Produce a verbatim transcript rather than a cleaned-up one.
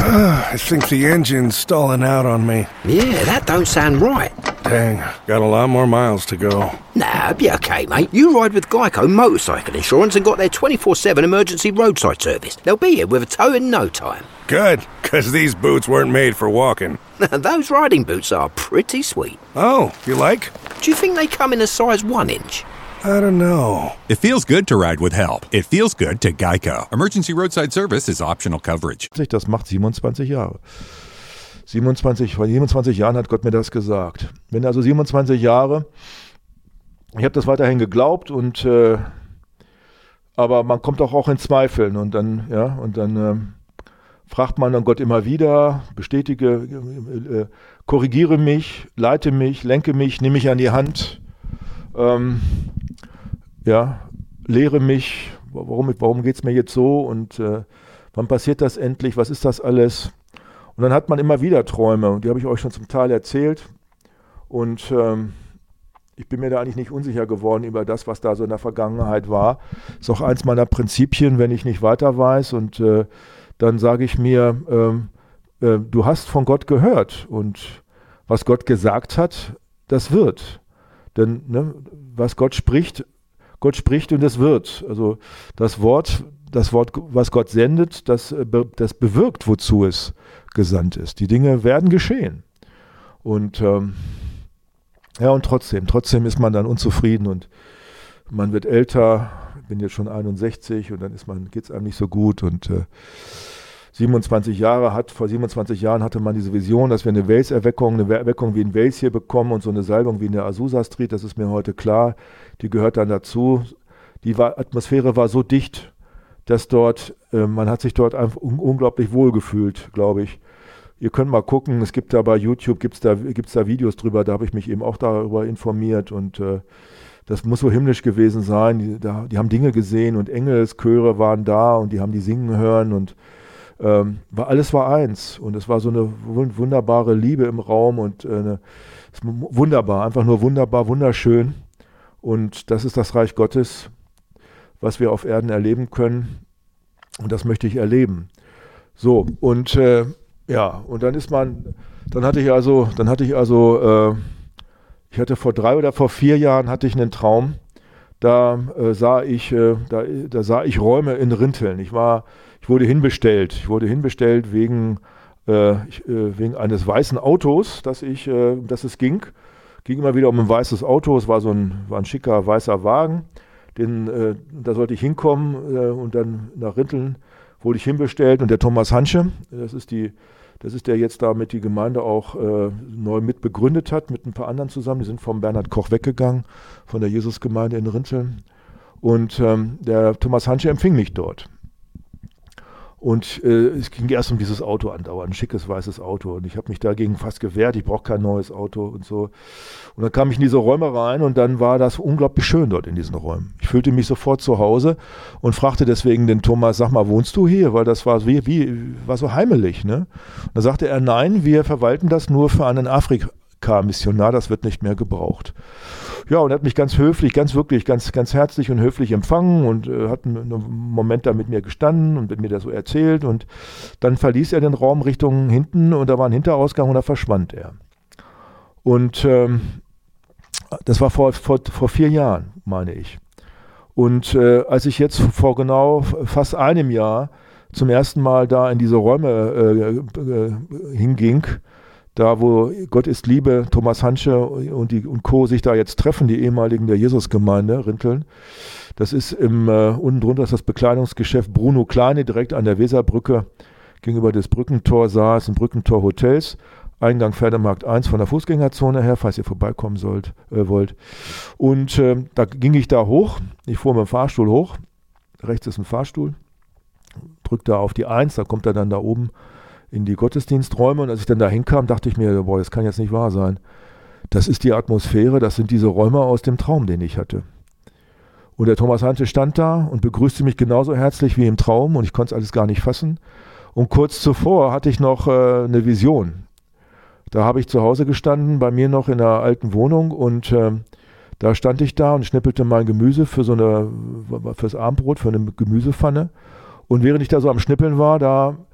I think the engine's stalling out on me. Yeah, that don't sound right. Dang, got a lot more miles to go. Nah, be okay, mate. You ride with Geico Motorcycle Insurance and got their twenty-four seven emergency roadside service. They'll be here with a tow in no time. Good, because these boots weren't made for walking. Those riding boots are pretty sweet. Oh, you like? Do you think they come in a size one inch? I don't know. It feels good to ride with help. It feels good to Geico. Emergency roadside service is optional coverage. Das macht siebenundzwanzig Jahre. siebenundzwanzig, vor siebenundzwanzig Jahren hat Gott mir das gesagt. Wenn also siebenundzwanzig Jahre, ich habe das weiterhin geglaubt und äh, aber man kommt auch, auch in Zweifeln und dann, ja, und dann äh, fragt man dann Gott immer wieder, bestätige, äh, korrigiere mich, leite mich, lenke mich, nehme mich an die Hand, ähm, ja, lehre mich, warum, warum geht es mir jetzt so und äh, wann passiert das endlich, was ist das alles? Und dann hat man immer wieder Träume und die habe ich euch schon zum Teil erzählt und ähm, ich bin mir da eigentlich nicht unsicher geworden über das, was da so in der Vergangenheit war. Ist auch eins meiner Prinzipien, wenn ich nicht weiter weiß und äh, dann sage ich mir, ähm, äh, du hast von Gott gehört und was Gott gesagt hat, das wird. Denn ne, was Gott spricht, Gott spricht und es wird. Also das Wort, das Wort, was Gott sendet, das, das bewirkt, wozu es gesandt ist. Die Dinge werden geschehen. Und ähm, ja, und trotzdem, trotzdem ist man dann unzufrieden und man wird älter. Ich bin jetzt schon einundsechzig und dann ist man, geht es einem nicht so gut und äh, siebenundzwanzig Jahre hat, vor siebenundzwanzig Jahren hatte man diese Vision, dass wir eine Wales-Erweckung, eine Erweckung wie in Wales hier bekommen und so eine Salbung wie in der Azusa Street, das ist mir heute klar, die gehört dann dazu. Die war, Atmosphäre war so dicht, dass dort, äh, man hat sich dort einfach un- unglaublich wohl gefühlt, glaube ich. Ihr könnt mal gucken, es gibt da bei YouTube, gibt es da, gibt's da Videos drüber, da habe ich mich eben auch darüber informiert und äh, das muss so himmlisch gewesen sein. Die, da, die haben Dinge gesehen und Engelschöre waren da und die haben die singen hören und ähm, war, alles war eins und es war so eine wunderbare Liebe im Raum und äh, eine, wunderbar, einfach nur wunderbar, wunderschön und das ist das Reich Gottes, was wir auf Erden erleben können und das möchte ich erleben. So und äh, ja, und dann ist man, dann hatte ich also, dann hatte ich also, äh, ich hatte vor drei oder vor vier Jahren hatte ich einen Traum, da äh, sah ich, äh, da, da sah ich Räume in Rinteln. Ich war, ich wurde hinbestellt, ich wurde hinbestellt wegen, äh, ich, äh, wegen eines weißen Autos, dass ich, äh, dass es ging, ging immer wieder um ein weißes Auto. Es war so ein, war ein schicker weißer Wagen, den, äh, da sollte ich hinkommen äh, und dann nach Rinteln wurde ich hinbestellt und der Thomas Hansche, das ist die Das ist der jetzt damit die Gemeinde auch äh, neu mit begründet hat, mit ein paar anderen zusammen. Die sind vom Bernhard Koch weggegangen, von der Jesusgemeinde in Rinteln. Und ähm, der Thomas Hansche empfing mich dort. Und äh, es ging erst um dieses Auto andauernd, ein schickes weißes Auto. Und ich habe mich dagegen fast gewehrt, ich brauche kein neues Auto und so. Und dann kam ich in diese Räume rein und dann war das unglaublich schön dort in diesen Räumen. Ich fühlte mich sofort zu Hause und fragte deswegen den Thomas, sag mal, wohnst du hier? Weil das war, wie, wie, war so heimelig. Ne? Und dann sagte er, nein, wir verwalten das nur für einen Afrika-Missionar, das wird nicht mehr gebraucht. Ja, und er hat mich ganz höflich, ganz wirklich, ganz, ganz herzlich und höflich empfangen und äh, hat einen, einen Moment da mit mir gestanden und mit mir das so erzählt und dann verließ er den Raum Richtung hinten und da war ein Hinterausgang und da verschwand er. Und ähm, das war vor, vor, vor vier Jahren, meine ich. Und äh, als ich jetzt vor genau fast einem Jahr zum ersten Mal da in diese Räume äh, äh, hinging, da wo Gott ist Liebe, Thomas Hansche und, die, und Co. sich da jetzt treffen, die ehemaligen der Jesusgemeinde, Rinteln. Das ist im, äh, unten drunter ist das Bekleidungsgeschäft Bruno Kleine, direkt an der Weserbrücke, gegenüber des Brückentor Saals und Brückentor Hotels. Eingang Pferdemarkt eins von der Fußgängerzone her, falls ihr vorbeikommen sollt, äh, wollt. Und äh, da ging ich da hoch, ich fuhr mit dem Fahrstuhl hoch, rechts ist ein Fahrstuhl, drückte auf die eins, da kommt er dann da oben in die Gottesdiensträume und als ich dann da hinkam, dachte ich mir, boah, das kann jetzt nicht wahr sein. Das ist die Atmosphäre, das sind diese Räume aus dem Traum, den ich hatte. Und der Thomas Hansche stand da und begrüßte mich genauso herzlich wie im Traum und ich konnte es alles gar nicht fassen. Und kurz zuvor hatte ich noch äh, eine Vision. Da habe ich zu Hause gestanden, bei mir noch in der alten Wohnung und äh, da stand ich da und schnippelte mein Gemüse für so eine, fürs Abendbrot, für eine Gemüsepfanne. Und während ich da so am Schnippeln war, da